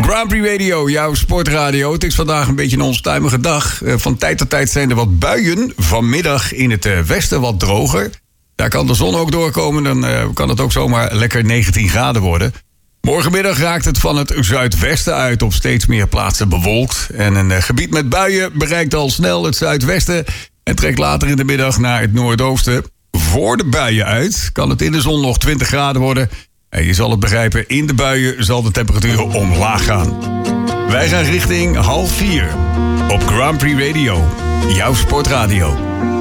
Grand Prix Radio, jouw sportradio. Het is vandaag een beetje een onstuimige dag. Van tijd tot tijd zijn er wat buien. Vanmiddag in het westen wat droger. Daar kan de zon ook doorkomen. Dan kan het ook zomaar lekker 19 graden worden. Morgenmiddag raakt het van het zuidwesten uit op steeds meer plaatsen bewolkt. En een gebied met buien bereikt al snel het zuidwesten en trekt later in de middag naar het noordoosten. Voor de buien uit kan het in de zon nog 20 graden worden. En je zal het begrijpen, in de buien zal de temperatuur omlaag gaan. Wij gaan richting 3:30 op Grand Prix Radio, jouw sportradio.